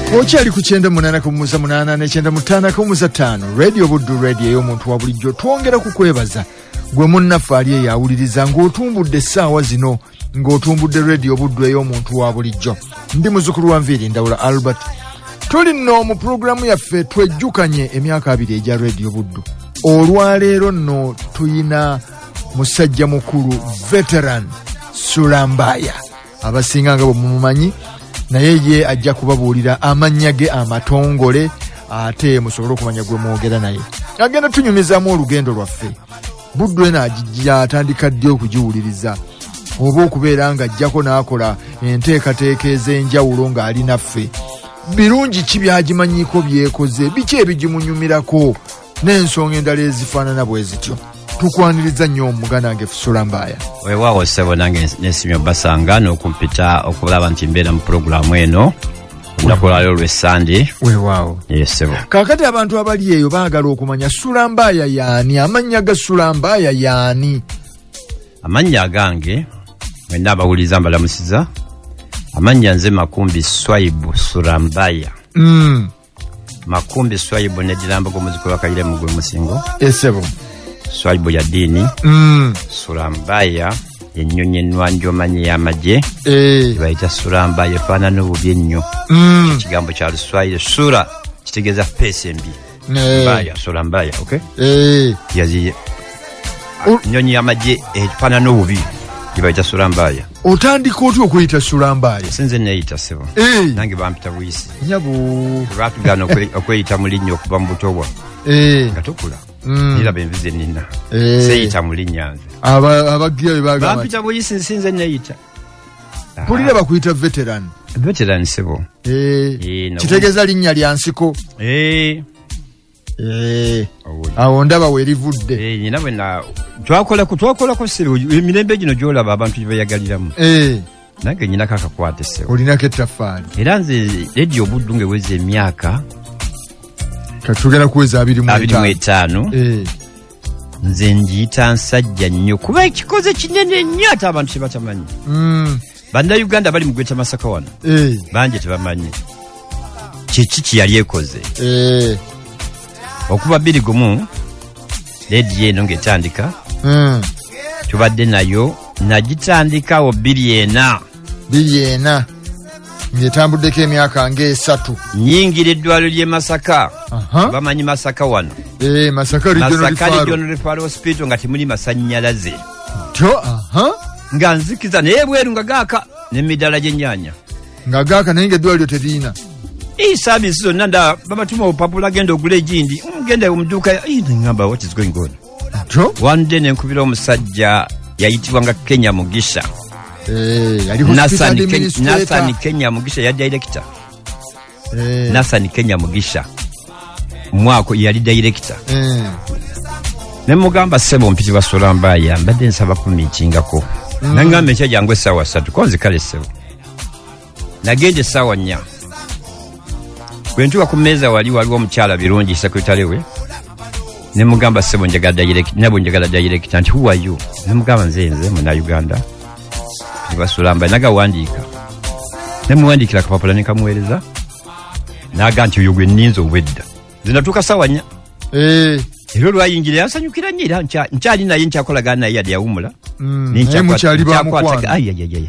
Okyali ku 98.8 ne 95.5 Radio Buddu Radio y'omuntu wa bulijjo. Twongera kukwebaza gwe munnaffe ali eyawuliriza ng'otumbudde essaawa zino, ng'otumbudde Radio Buddu ey'omuntu wa bulijjo. Ndi muzzukulu wa Nviiri Ndawula Albert. Tuli nno mu pulogulaamu yaffe twejjukanye emyaka 2 egya Radio Buddu. Olwaleero nno tuyina musajja mukulu veteran Sulambaya. Abasinga nga bwe mumumanyi, naye ye ajja kubabuulira amannya ge amatongole ate musobole okumanya gwe mwogera naye. Agenda tunyumizaamu olugendo lwaffe. Buddu eno agijja atandika ddi okugiwuliriza oba okubeera nga ajjako n'akola enteekateeka ez'enjawulo ng'ali naffe. Birungi ki byagimanyiiko byekoze, biki ebigimunyumirako n'ensonga endala ezifaanana bwe zityo. Tukwaniriza nnyo omuganange Sulambaya. Weewaawo ssebo nange nesimye basanga n'okumpita okulaba nti mbeera mu pulogulaamu eno olunaku lwaleero lw'Essande. Weewaawo. Yes ssebo. Kaakati abantu abali eyo baagala okumanya Sulambaya y'ani, amannya ga Sulambaya y'ani? Amannya agange mwenna abawuliriza mbalamusiza. Amannya nze Makumbi Swaibu Sulambaya. Makumbi Swaibu n'egirambo g'omuzukulu wa Kaire Mugwe Musingo. Essebo. Swaibu ya dini. Sulambaya ennyonyi ennwanji omanyi y'amagye. Bayita Sulambaya efaanana obubi ennyo. Ekigambo kya Luswayiri sura kitegeeza peesi embi. Mbaya Sulambaya, okay? Yaziye ennyonyi y'amagye efaanana obubi bayita Sulambaya. Otandika otya okuyita Sulambaya? Sinze neeyita ssebo. Nange bampita buyisi. Nyabo. Lwatugana okweyita mu linnya okuva mu buto bwa. Nga tukula. Niraba envize nina. Seyita mu linnya nze. Abagira bye bagamba. Bampita buyisi nsinze neeyita. Pulira bakuyita veteran. Veteran ssebo. Kitegeeza linnya lya nsiko. Awo ndaba weerivudde. Nyina bwe twakolako ssebo emirembe gino gy'olaba abantu gye beeyagaliramu. Nange nyinako akakwate ssebo. Olinako ettaffaali. Era nze Radio Buddu ng'eweza emyaka katugera kuweza 25. Nze njiyita nsajja nnyo kuba ekikoze kinene nnyo ate abantu tebatamanyi. Bannayuganda bali mu gweta Masaka wano. Bangi tebamanyi kiki kyeyali ekoze. Okuba 21 ledi eno ng'etandika. Tubadde nayo nagitandikawo 24 ng'etambuddeko emyaka ng'esatu. Nyingira eddwaliro ly'e Masaka. Bamanyi Masaka wano. Masaka Regional Referral Hospital nga temuli masannyalaze. Nga nzikiza naye bweru nga gaaka n'emidaala gy'ennyaanya. Nga gaaka naye ng'eddwaliro terina. Saabisi zonna nda babatuma obupapula genda ogula egindi. Genda mu dduuka ngamba what is going on. One day nenkubira omusajja yayitibwa nga Kenya Mugisha. Nasani Kenya Mugisha ya director. Nasani Kenya Mugisha mwako yali director. Nemugamba ssebo mpitibwa Sulambaya mbadde nsaba kumikingako. Nangamba ekya jangu essaawa 3 konzi kale ssebo. Nagende essaawa 4. Bwentuka ku mmeeza waliwo omukyala birungi secretary we. Nemugamba ssebo njagala direct nti who are you? Nemugamba nze muna Uganda. Sulambaya nagawandiika. Nemuwandiikira akapapula ne kamuweereza. Naga nti oyo gwe nninza obwedda. Nze natuuka ssaawa 4. Era lwayingira yansanyukira nnyo era nkyali naye nkyakolagana naye yali yawumula. Naye mukyali bamukwano.